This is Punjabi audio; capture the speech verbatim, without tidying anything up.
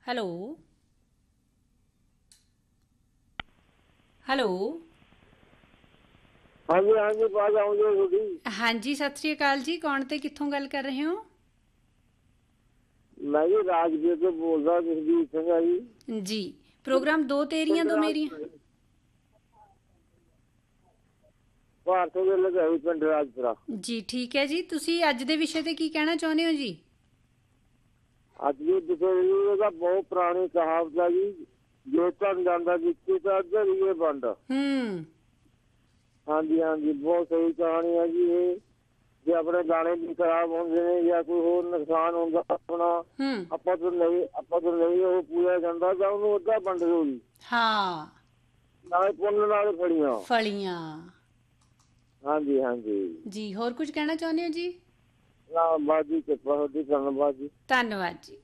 ਹੈਲੋ ਹੈਲੋ ਹਾਂਜੀ ਹਾਂਜੀ ਬਾਜ ਆਉਂਦੀ ਹੈ ਤੁਹਾਡੀ। ਹਾਂਜੀ ਸਤਿ ਸ੍ਰੀ ਅਕਾਲ ਜੀ, ਕੌਣ ਤੇ ਕਿੱਥੋਂ ਗੱਲ ਕਰ ਰਹੇ ਹੋ? ਮੈਂ ਜੀ ਰਾਜਵੀਰ ਤੋਂ ਬੋਲਦਾ, ਜਸਜੀਤ ਸਿੰਘ ਆ ਜੀ। ਜੀ ਪ੍ਰੋਗਰਾਮ ਦੋ ਤੇਰੀਆਂ ਪਿੰਡ ਦੋ ਮੇਰੀਆਂ। ਰਾਜਪੁਰਾ ਜੀ। ਭਾਰਤ ਦੇ ਲਗਾਈ ਪਿੰਡ ਰਾਜਪੁਰਾ। ਜੀ ਠੀਕ ਹੈ ਜੀ, ਤੁਸੀਂ ਅੱਜ ਦੇ ਵਿਸ਼ੇ ਤੇ ਕੀ ਕਹਿਣਾ ਚਾਹੁੰਦੇ ਹੋ ਜੀ? ਅੱਜ ਵੀ ਵਿਸ਼ੇ ਜੀ ਉਹਦਾ ਬਹੁਤ ਪੁਰਾਣੀ ਕਹਾਵਤ ਹੈ ਜੀ, ਜੋ ਧਨ ਜਾਂਦਾ ਜਿੱਤੀ ਤਾਂ ਧਰੀਏ ਵੰਡ। ਹੂੰ ਹਾਂਜੀ ਹਾਂਜੀ ਬਹੁਤ ਸਹੀ ਕਹਾਣੀ ਹੈ ਜੀ ਇਹ। ਜੇ ਆਪਣੇ ਦਾਣੇ ਵੀ ਖਰਾਬ ਹੁੰਦੇ ਨੇ ਜਾਂ ਕੋਈ ਹੋਰ ਨੁਕਸਾਨ ਹੁੰਦਾ ਆਪਣਾ, ਹੂੰ ਆਪਾਂ ਤੋਂ ਨਹੀਂ ਆਪਾਂ ਤੋਂ ਨਹੀਂ ਉਹ ਪੂਰਾ ਜਾਂਦਾ ਤਾਂ ਉਹਨੂੰ ਅੱਧਾ ਵੰਡ ਦਿਓ ਜੀ। ਹਾਂ ਨਾਲੇ ਪੁੰਨ ਨਾਲ ਫੜੀਆਂ। ਫਲੀਆਂ। ਹਾਂਜੀ ਹਾਂਜੀ ਜੀ ਹੋਰ ਕੁਝ ਕਹਿਣਾ ਚਾਹੁੰਦੇ ਹੋ ਜੀ? ਨਾ ਬਾਜੀ ਕਿਰਪਾ ਤੁਹਾਡੀ, ਧੰਨਵਾਦ ਜੀ। ਧੰਨਵਾਦ ਜੀ।